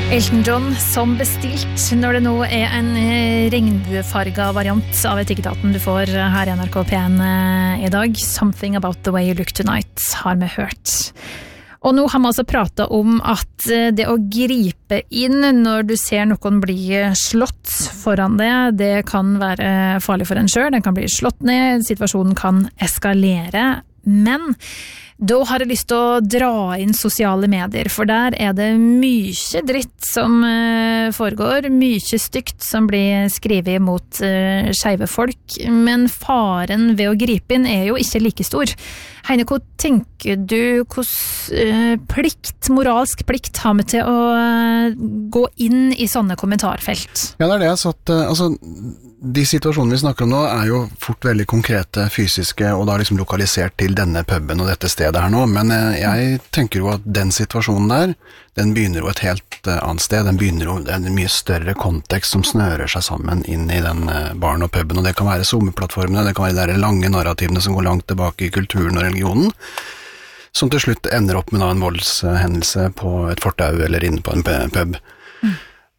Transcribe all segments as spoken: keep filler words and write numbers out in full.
Elton John som bestilt når det nå er en regnbuefarga variant av etikettaten du får her i N R K P en i dag. Something About The Way You Look Tonight har vi hørt. Og nå har vi altså pratet om at det å gripe inn når du ser noen bli slått foran det, det kan være farlig for en selv, den kan bli slått ned, situasjonen kan eskalere, men da har jeg lyst til å dra inn sosiale medier, for der er det mye dritt som foregår, mye stygt som blir skrevet mot skeive folk, men faren ved å gripe inn er jo ikke like stor. Heine, hva tenker du, hvordan plikt, moralsk plikt har vi til å gå inn i sånne kommentarfelt? Ja, det er det jeg satt, altså de situasjonene vi snakker om nå er jo fort veldig konkrete, fysiske, og da liksom lokalisert til denne puben og dette stedet her nå, men jeg tenker jo at den situasjonen der, den begynner jo et helt annet sted, den begynner jo en mye større kontekst som snører seg sammen inn i den baren og puben, og det kan være SoMe-plattformene, det kan være de der lange narrativene som går langt tilbake i kulturen og religionen, som til slutt ender opp med en voldshendelse på et fortau eller inne på en pub. Mm.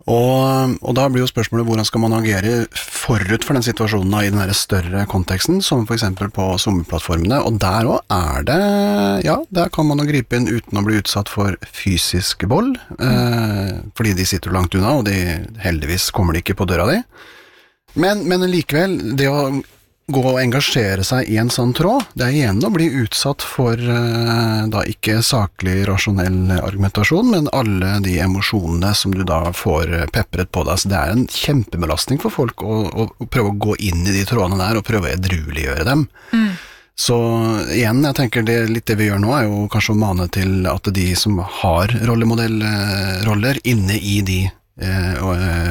Og, og da blir jo spørsmålet hvordan skal man agere forut for den situasjonen i den her større konteksten, som for eksempel på SoMe-plattformene, og der også er det, ja, der kan man jo gripe inn uten å bli utsatt for fysisk vold, eh, fordi de sitter langt unna, og de, heldigvis kommer de ikke på døra di. Men, men likevel, det å gå og engasjere seg i en sånn tråd, det er igjen å bli utsatt for uh, da ikke saklig, rasjonell argumentasjon, men alle de emosjonene som du da får peppret på deg. Så det er en kjempebelastning for folk å, å, å prøve å gå inn i de trådene der og prøve å edrueliggjøre dem. Mm. Så igjen, jeg tenker det, litt det vi gjør nå er jo kanskje å mane til at de som har rollemodellroller inne i de uh,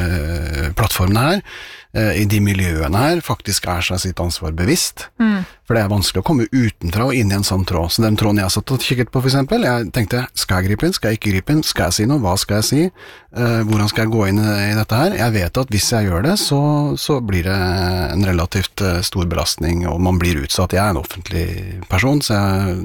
uh, plattformene her, i de miljøene her faktisk er seg sitt ansvar bevisst. Mm. For det er vanskelig å komme utenfra og inn i en sånn tråd. Så den tråden jeg har satt og kikket på for eksempel, jeg tenkte, skal jeg gripe inn, skal jeg ikke gripe inn, skal jeg si noe, hva skal jeg si, uh, hvordan skal jeg gå inn i dette her? Jeg vet at hvis jeg gjør det, så, så blir det en relativt uh, stor belastning, og man blir utsatt. Jeg er en offentlig person, så jeg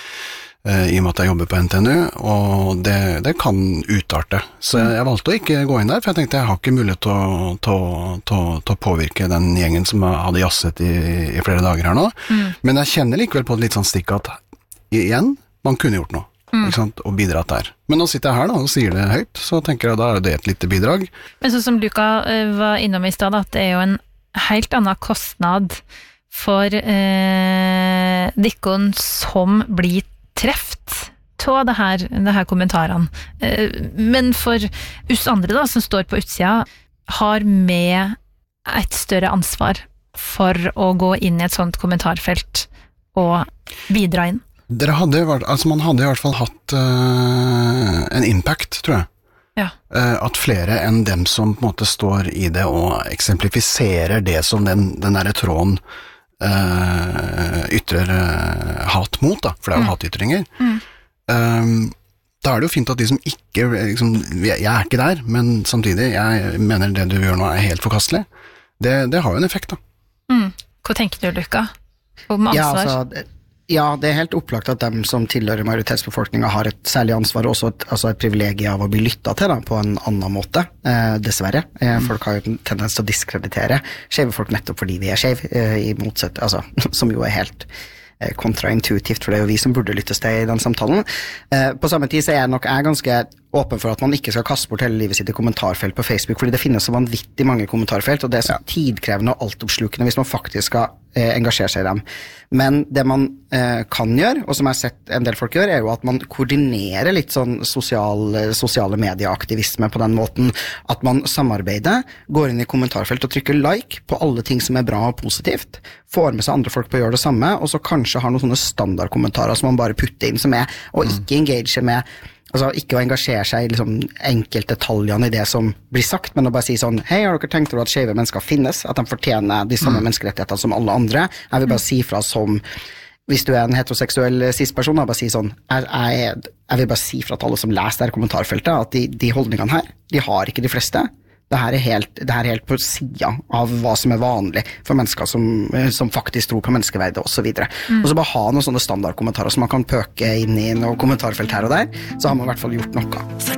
i og med at jeg jobber på N T N U, og det, det kan utarte. Så jeg, jeg valgte å ikke gå inn der, for jeg tenkte jeg har ikke mulighet til å, til, til, til å påvirke den gjengen som hadde jasset i, i flere dager her nå. Mm. Men jeg kjenner likevel på et litt sånn stikk at igjen, man kunne gjort noe, mm. ikke sant, og bidratt der. Men nå sitter jeg her da, og sier det høyt, så tenker jeg da er det et lite bidrag. Men så som Luka var innom i sted, at det er jo en helt annen kostnad for eh, dikkon som blir treft av det her, det her kommentarene. Men for oss andre da, som står på utsida, har med et større ansvar for å gå inn i et sånt kommentarfelt og bidra inn. Dere hadde, altså man hadde i hvert fall hatt uh, en impact, tror jeg. Ja. Uh, at flere enn dem som på en måte står i det og eksemplifiserer det som den, den der tråden Uh, ytrer uh, hat mot da, for det er jo mm. hatytringer mm. um, da er det jo fint at de som ikke liksom, jeg, jeg er ikke der, men samtidig jeg mener det du gjør nå er helt forkastelig, det, det har jo en effekt da. Mm. Hva tenker du, Luka? Om ansvar? Ja, altså, ja, det er helt opplagt at de som tilhører majoritetsbefolkningen har et særlig ansvar og også et, altså et privilegie av å bli lyttet til da, på en annen måte, eh, dessverre. Eh, folk har jo en tendens til å diskreditere skjeve folk nettopp fordi vi er skjeve, eh, i motsatt, altså, som jo er helt eh, kontraintuitivt, for det er jo vi som burde lyttes til i den samtalen. Eh, på samme tid så er jeg nok er ganske åpen for at man ikke skal kaste bort hele livet sitt i kommentarfelt på Facebook, fordi det finnes så vanvittig mange kommentarfelt, og det er så tidkrevende og altoppslukende hvis man faktisk skal eh, engasjere seg i dem. Men det man eh, kan gjøre, og som jeg har sett en del folk gjør, er jo at man koordinerer litt sånn sosial, sosiale medieaktivisme på den måten, at man samarbeider, går inn i kommentarfelt og trykker like på alle ting som er bra og positivt, får med seg andre folk på å gjøre det samme, og så kanskje har noen sånne standardkommentarer som man bare putter inn som er, og ikke engager med altså ikke å engasjere seg i liksom enkeltdetaljene i det som blir sagt, men å bare si sånn, hei, har dere tenkt over at skjeve mennesker finnes, at de fortjener de samme mm. menneskerettighetene som alle andre? Jeg vil bare si fra som, hvis du er en heteroseksuell cis-person, bare si sånn, jeg, jeg, jeg vil bare si fra til alle som leser det her kommentarfeltet, at de, de holdningene her, de har ikke de fleste. Det her er helt, det her er helt på siden av hva som er vanlig for mennesker som, som faktisk tror på menneskeverdet og så videre. Mm. Og så bare ha noen sånne standardkommentarer som man kan pøke inn i noen kommentarfelt her og der, så har man i hvert fall gjort noe.